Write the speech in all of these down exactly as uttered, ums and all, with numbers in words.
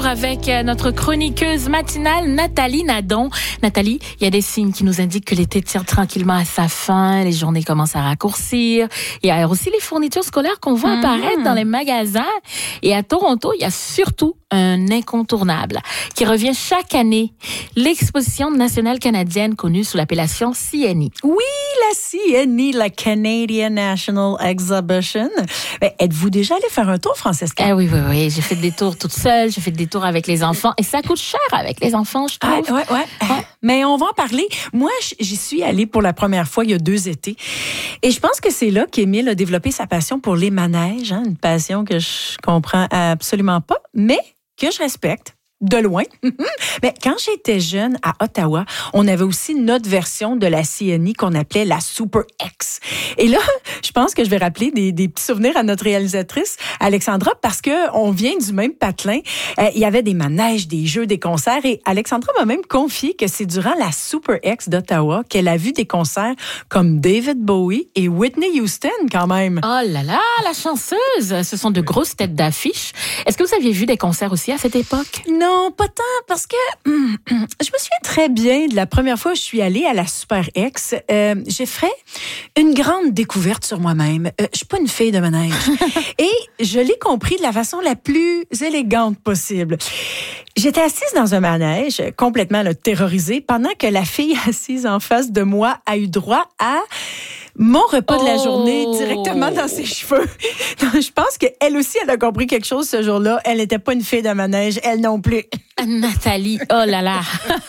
avec notre chroniqueuse matinale Nathalie Nadon. Nathalie, il y a des signes qui nous indiquent que l'été tire tranquillement à sa fin, les journées commencent à raccourcir. Il y a aussi les fournitures scolaires qu'on voit apparaître mmh. dans les magasins. Et à Toronto, il y a surtout un incontournable qui revient chaque année, l'exposition nationale canadienne connue sous l'appellation C N E. Oui, la C N E, la Canadian National Exhibition. Ben, êtes-vous déjà allé faire un tour, Francesca? Ah oui, oui, oui. J'ai fait des tours toute seule, j'ai fait des tours avec les enfants et ça coûte cher avec les enfants, je trouve. Ah, ouais, ouais. ouais. Mais on va en parler. Moi, j'y suis allée pour la première fois il y a deux étés. Et je pense que c'est là qu'Émile a développé sa passion pour les manèges, hein, une passion que je comprends absolument pas, mais que je respecte. De loin. Mais quand j'étais jeune à Ottawa, on avait aussi notre version de la C N E qu'on appelait la Super X. Et là, je pense que je vais rappeler des, des petits souvenirs à notre réalisatrice, Alexandra, parce que on vient du même patelin. Euh, il y avait des manèges, des jeux, des concerts. Et Alexandra m'a même confié que c'est durant la Super X d'Ottawa qu'elle a vu des concerts comme David Bowie et Whitney Houston, quand même. Oh là là, la chanceuse! Ce sont de grosses têtes d'affiche. Est-ce que vous aviez vu des concerts aussi à cette époque? Non. Non, pas tant, parce que hum, hum, je me souviens très bien de la première fois où je suis allée à la Super X. Euh, j'ai fait une grande découverte sur moi-même. Euh, je suis pas une fille de manège. Et je l'ai compris de la façon la plus élégante possible. J'étais assise dans un manège, complètement là, terrorisée, pendant que la fille assise en face de moi a eu droit à mon repas oh. de la journée directement dans ses cheveux. Je pense qu'elle aussi, elle a compris quelque chose ce jour-là. Elle n'était pas une fille de manège, elle non plus. Nathalie, oh là là.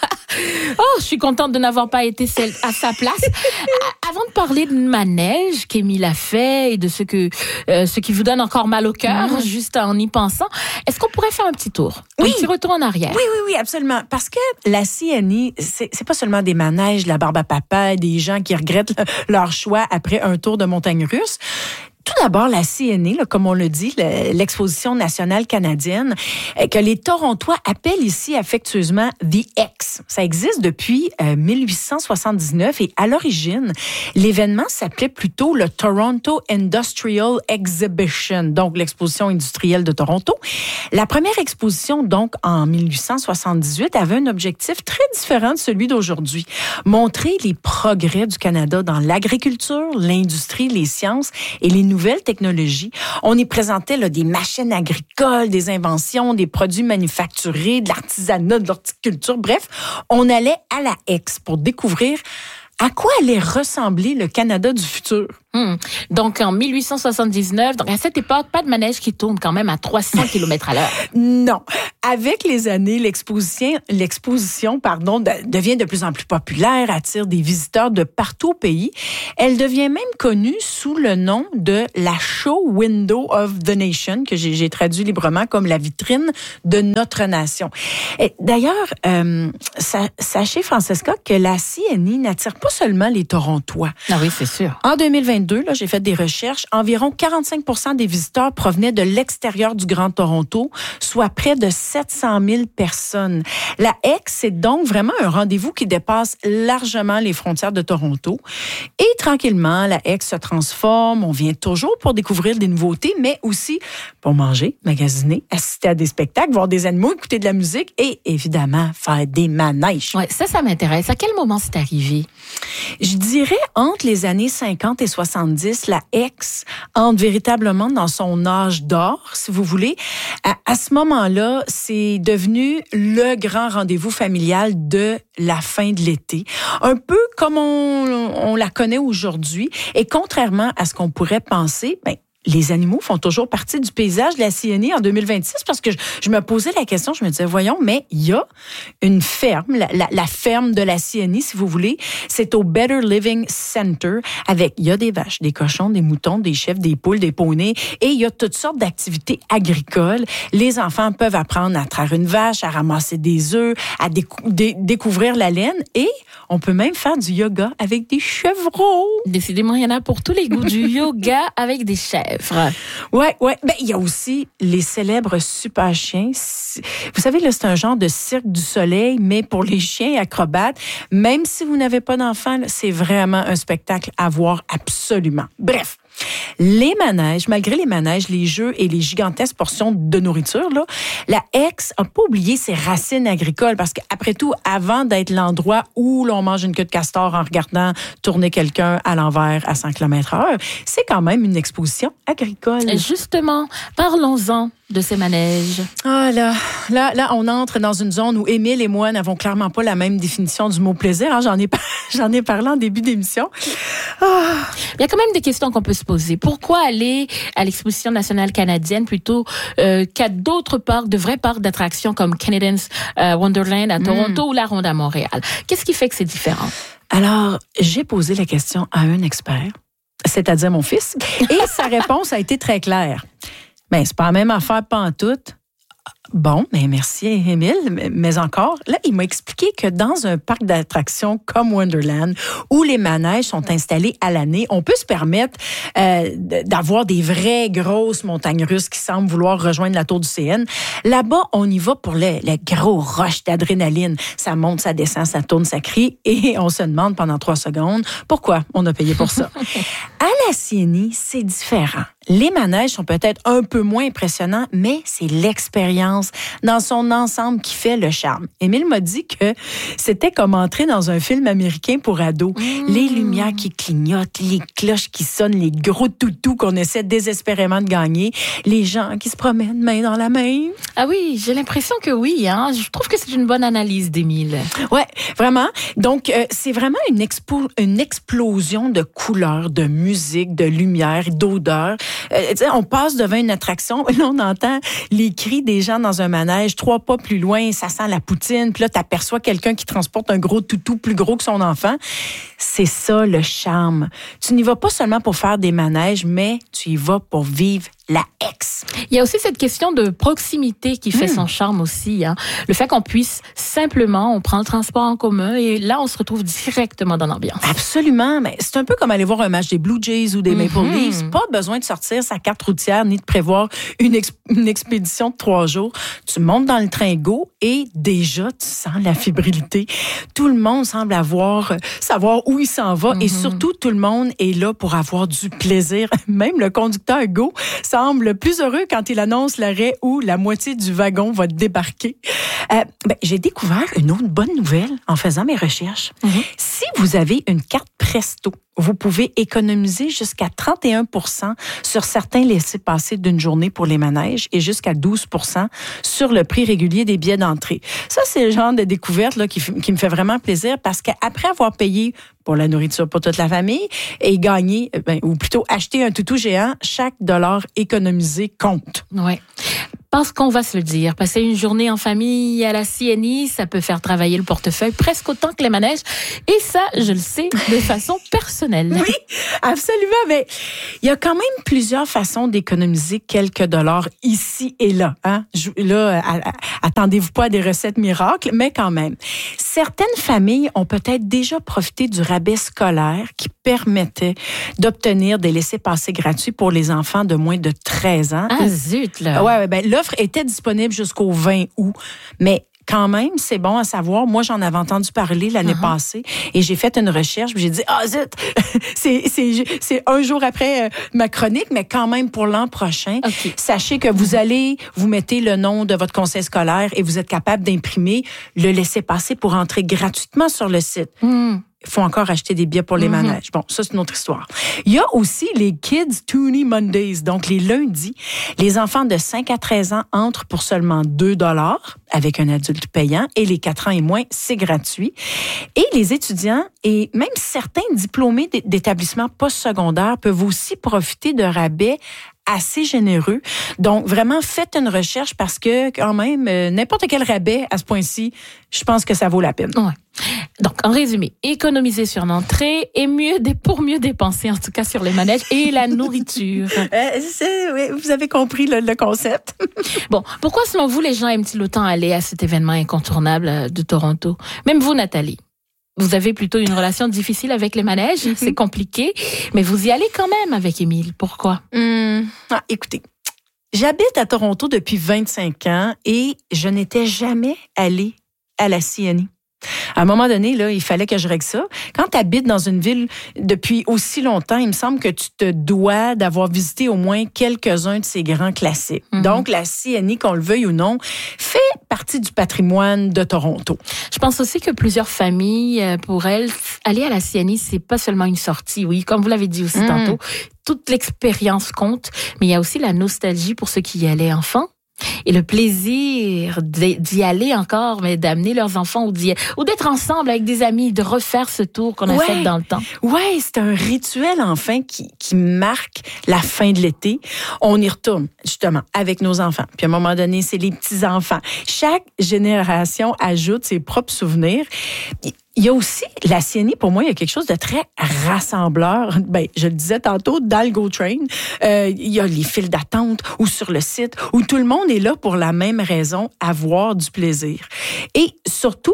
Oh, je suis contente de n'avoir pas été celle à sa place. Avant de parler de manège qu'Émile a fait et de ce que euh, ce qui vous donne encore mal au cœur, mmh. juste en y pensant, est-ce qu'on pourrait faire un petit tour? Oui. Un petit retour en arrière? Oui, oui, oui, absolument. Parce que la C N E, c'est, c'est pas seulement des manèges, la barbe à papa, des gens qui regrettent le, leur choix après un tour de montagne russe. Tout d'abord, la C N E, là, comme on le dit, l'Exposition nationale canadienne, que les Torontois appellent ici affectueusement The X. Ça existe depuis euh, mille huit cent soixante-dix-neuf et à l'origine, l'événement s'appelait plutôt le Toronto Industrial Exhibition, donc l'exposition industrielle de Toronto. La première exposition, donc en mille huit cent soixante-dix-huit, avait un objectif très différent de celui d'aujourd'hui. Montrer les progrès du Canada dans l'agriculture, l'industrie, les sciences et les nouvelles technologies. On y présentait là, des machines agricoles, des inventions, des produits manufacturés, de l'artisanat, de l'horticulture. Bref, on allait à la X pour découvrir à quoi allait ressembler le Canada du futur. Hum. Donc, en mille huit cent soixante-dix-neuf, donc à cette époque, pas de manège qui tourne quand même à trois cents kilomètres à l'heure. Non. Avec les années, l'exposition, l'exposition pardon, de, devient de plus en plus populaire, attire des visiteurs de partout au pays. Elle devient même connue sous le nom de la Show Window of the Nation, que j'ai, j'ai traduit librement comme la vitrine de notre nation. Et d'ailleurs, euh, sachez, Francesca, que la C N E n'attire pas seulement les Torontois. Ah oui, c'est sûr. En deux mille vingt-deux, là, j'ai fait des recherches, environ quarante-cinq pour cent des visiteurs provenaient de l'extérieur du Grand Toronto, soit près de sept cent mille personnes. La X, c'est donc vraiment un rendez-vous qui dépasse largement les frontières de Toronto. Et tranquillement, la X se transforme. On vient toujours pour découvrir des nouveautés, mais aussi pour manger, magasiner, assister à des spectacles, voir des animaux, écouter de la musique et évidemment faire des manèges. Ouais, ça, ça m'intéresse. À quel moment c'est arrivé? Je dirais entre les années cinquante et soixante-dix, la X entre véritablement dans son âge d'or, si vous voulez. À, à ce moment-là, c'est devenu le grand rendez-vous familial de la fin de l'été. Un peu comme on, on la connaît aujourd'hui. Et contrairement à ce qu'on pourrait penser, ben, les animaux font toujours partie du paysage de la C N E en deux mille vingt-six parce que je, je me posais la question, je me disais, voyons, mais il y a une ferme, la, la, la ferme de la C N E, si vous voulez, c'est au Better Living Center avec, il y a des vaches, des cochons, des moutons, des chèvres, des poules, des poneys et il y a toutes sortes d'activités agricoles. Les enfants peuvent apprendre à traire une vache, à ramasser des œufs, à décou- dé- découvrir la laine et on peut même faire du yoga avec des chevreaux. Décidément, il y en a pour tous les goûts, du yoga avec des chèvres. Ouais, ouais. Ben, il y a aussi les célèbres super chiens. Vous savez, là, c'est un genre de cirque du soleil, mais pour les chiens acrobates. Même si vous n'avez pas d'enfants, là, c'est vraiment un spectacle à voir absolument. Bref. Les manèges, malgré les manèges, les jeux et les gigantesques portions de nourriture, là, la Aix n'a pas oublié ses racines agricoles parce qu'après tout, avant d'être l'endroit où l'on mange une queue de castor en regardant tourner quelqu'un à l'envers à cent kilomètres heure, c'est quand même une exposition agricole. Et justement, parlons-en de ces manèges. Ah là, là, là, on entre dans une zone où Émile et moi n'avons clairement pas la même définition du mot plaisir. Hein? J'en ai, j'en ai parlé en début d'émission. Ah. Il y a quand même des questions qu'on peut se poser. Pourquoi aller à l'exposition nationale canadienne plutôt euh, qu'à d'autres parcs, de vrais parcs d'attractions comme Canadians euh, Wonderland à Toronto mm. ou la Ronde à Montréal? Qu'est-ce qui fait que c'est différent? Alors, j'ai posé la question à un expert, c'est-à-dire mon fils, et sa réponse a été très claire. Ben, c'est pas la même affaire pantoute. Bon, mais merci Émile, mais encore, là, il m'a expliqué que dans un parc d'attractions comme Wonderland, où les manèges sont installés à l'année, on peut se permettre euh, d'avoir des vraies grosses montagnes russes qui semblent vouloir rejoindre la tour du C N. Là-bas, on y va pour les, les gros rushs d'adrénaline. Ça monte, ça descend, ça tourne, ça crie, et on se demande pendant trois secondes pourquoi on a payé pour ça. À la C N I, c'est différent. Les manèges sont peut-être un peu moins impressionnants, mais c'est l'expérience dans son ensemble qui fait le charme. Émile m'a dit que c'était comme entrer dans un film américain pour ados. Mmh. Les lumières qui clignotent, les cloches qui sonnent, les gros toutous qu'on essaie désespérément de gagner, les gens qui se promènent main dans la main. Ah oui, j'ai l'impression que oui. Hein? Je trouve que c'est une bonne analyse d'Émile. Ouais, vraiment. Donc, euh, c'est vraiment une, expo- une explosion de couleurs, de musique, de lumière, d'odeurs. Euh, on passe devant une attraction et là, on entend les cris des gens dans un manège. Trois pas plus loin, ça sent la poutine. Puis là, t'aperçois quelqu'un qui transporte un gros toutou plus gros que son enfant. C'est ça, le charme. Tu n'y vas pas seulement pour faire des manèges, mais tu y vas pour vivre la Aix. Il y a aussi cette question de proximité qui fait mmh. son charme aussi. Hein. Le fait qu'on puisse simplement, on prend le transport en commun et là, on se retrouve directement dans l'ambiance. Absolument. Mais c'est un peu comme aller voir un match des Blue Jays ou des Maple mmh. Leafs. Pas besoin de sortir sa carte routière ni de prévoir une, ex- une expédition de trois jours. Tu montes dans le train Go et déjà, tu sens la fébrilité. Tout le monde semble avoir, savoir où il s'en va mmh. et surtout, tout le monde est là pour avoir du plaisir. Même le conducteur Go semble plus heureux quand il annonce l'arrêt où la moitié du wagon va débarquer. Euh, ben, j'ai découvert une autre bonne nouvelle en faisant mes recherches. Mm-hmm. Si vous avez une carte Presto, vous pouvez économiser jusqu'à trente et un pour cent sur certains laissez-passer d'une journée pour les manèges et jusqu'à douze pour cent sur le prix régulier des billets d'entrée. Ça, c'est le genre de découverte là, qui, qui me fait vraiment plaisir parce qu'après avoir payé pour la nourriture pour toute la famille et gagner, ben, ou plutôt acheter un toutou géant, chaque dollar économisé compte. Ouais. Parce qu'on va se le dire, passer une journée en famille à la C N I, ça peut faire travailler le portefeuille presque autant que les manèges. Et ça, je le sais de façon personnelle. Oui, absolument. Mais il y a quand même plusieurs façons d'économiser quelques dollars ici et là. Hein? Là, à, à, attendez-vous pas à des recettes miracles, mais quand même. Certaines familles ont peut-être déjà profité du rabais scolaire qui permettait d'obtenir des laissez-passer gratuits pour les enfants de moins de treize ans. Ah zut, là! Ouais, ouais, ben, l'offre était disponible jusqu'au vingt août, mais quand même, c'est bon à savoir. Moi, j'en avais entendu parler l'année uh-huh. passée et j'ai fait une recherche. J'ai dit, ah zut, c'est, c'est, c'est un jour après euh, ma chronique, mais quand même pour l'an prochain. Okay. Sachez que vous allez, vous mettez le nom de votre conseil scolaire et vous êtes capable d'imprimer le laissez-passer pour entrer gratuitement sur le site. Mm. Il faut encore acheter des billets pour les mm-hmm. manèges. Bon, ça, c'est une autre histoire. Il y a aussi les Kids Toonie Mondays. Donc, les lundis, les enfants de cinq à treize ans entrent pour seulement deux dollars avec un adulte payant et les quatre ans et moins, c'est gratuit. Et les étudiants et même certains diplômés d'établissements postsecondaires peuvent aussi profiter de rabais assez généreux. Donc, vraiment, faites une recherche parce que, quand même, euh, n'importe quel rabais à ce point-ci, je pense que ça vaut la peine. Ouais. Donc, en résumé, économiser sur l'entrée et mieux pour mieux dépenser, en tout cas, sur les manèges et la nourriture. Euh, c'est, oui, vous avez compris le, le concept. Bon, pourquoi, selon vous, les gens aiment-ils autant aller à cet événement incontournable de Toronto? Même vous, Nathalie. Vous avez plutôt une relation difficile avec les manèges, c'est compliqué, mais vous y allez quand même avec Émile. Pourquoi? Hum, ah, écoutez, j'habite à Toronto depuis vingt-cinq ans et je n'étais jamais allée à la C N I. À un moment donné, là, il fallait que je règle ça. Quand tu habites dans une ville depuis aussi longtemps, il me semble que tu te dois d'avoir visité au moins quelques-uns de ces grands classiques. Mm-hmm. Donc, la C N I, qu'on le veuille ou non, fait partie du patrimoine de Toronto. Je pense aussi que plusieurs familles, pour elles, aller à la C N I, c'est pas seulement une sortie. Oui, comme vous l'avez dit aussi mm. tantôt, toute l'expérience compte, mais il y a aussi la nostalgie pour ceux qui y allaient enfants. Et le plaisir d'y aller encore, mais d'amener leurs enfants ou, d'y, ou d'être ensemble avec des amis, de refaire ce tour qu'on a ouais. fait dans le temps. Oui, c'est un rituel, enfin, qui, qui marque la fin de l'été. On y retourne, justement, avec nos enfants. Puis à un moment donné, c'est les petits-enfants. Chaque génération ajoute ses propres souvenirs. Il y a aussi, la C N I, pour moi, il y a quelque chose de très rassembleur. Ben, je le disais tantôt, dans le Go Train, euh, il y a les files d'attente ou sur le site où tout le monde est là pour la même raison, avoir du plaisir. Et surtout,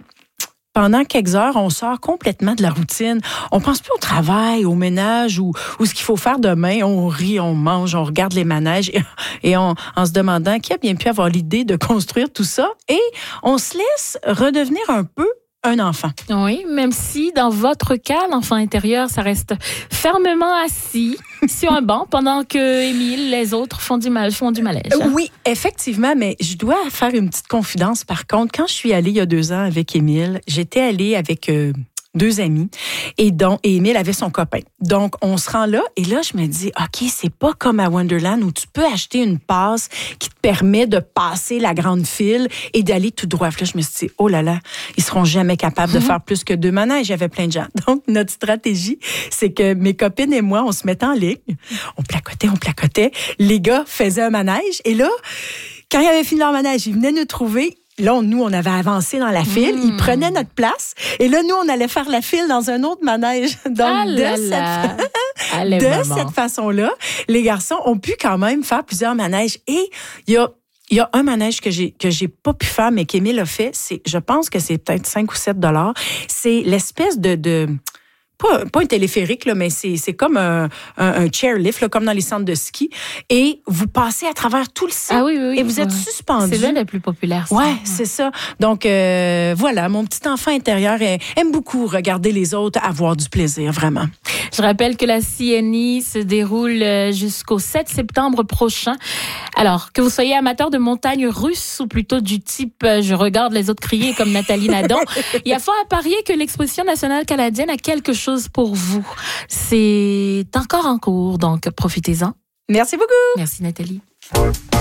pendant quelques heures, on sort complètement de la routine. On pense plus au travail, au ménage ou, ou ce qu'il faut faire demain. On rit, on mange, on regarde les manèges et, et on, en se demandant qui a bien pu avoir l'idée de construire tout ça. Et on se laisse redevenir un peu un enfant. Oui, même si dans votre cas, l'enfant intérieur, ça reste fermement assis sur un banc pendant que Émile, les autres font du, mal, font du manège. Hein? Oui, effectivement, mais je dois faire une petite confidence. Par contre, quand je suis allée il y a deux ans avec Émile, j'étais allée avec euh, deux amis et donc et Émile avait son copain. Donc, on se rend là et là, je me dis, OK, c'est pas comme à Wonderland où tu peux acheter une passe qui te permet de passer la grande file et d'aller tout droit. Là, je me suis dit, oh là là, ils seront jamais capables de faire plus que deux manèges. Il y avait plein de gens. Donc, notre stratégie, c'est que mes copines et moi, on se mettait en ligne. On placotait, on placotait. Les gars faisaient un manège et là, quand ils avaient fini leur manège, ils venaient nous trouver. Là, nous, on avait avancé dans la file. Mmh. Ils prenaient notre place. Et là, nous, on allait faire la file dans un autre manège. Donc, ah de, là cette, là. fa... Allez, de maman. cette façon-là, les garçons ont pu quand même faire plusieurs manèges. Et il y a, il y a un manège que j'ai, que j'ai pas pu faire, mais qu'Émile a fait. C'est, je pense que c'est peut-être cinq ou sept dollars. C'est l'espèce de... de Pas, pas un téléphérique, là, mais c'est, c'est comme un, un, un chairlift, là, comme dans les centres de ski. Et vous passez à travers tout le site. Ah oui, oui, oui. Et vous êtes ouais. suspendu. C'est l'un des plus populaires. Oui, ouais. c'est ça. Donc, euh, voilà, mon petit enfant intérieur aime beaucoup regarder les autres avoir du plaisir, vraiment. Je rappelle que la C N I se déroule jusqu'au sept septembre prochain. Alors, que vous soyez amateur de montagnes russes ou plutôt du type « je regarde les autres crier » comme Nathalie Nadon, il y a fort à parier que l'Exposition nationale canadienne a quelque chose pour vous. C'est encore en cours, donc profitez-en. Merci beaucoup. Merci Nathalie.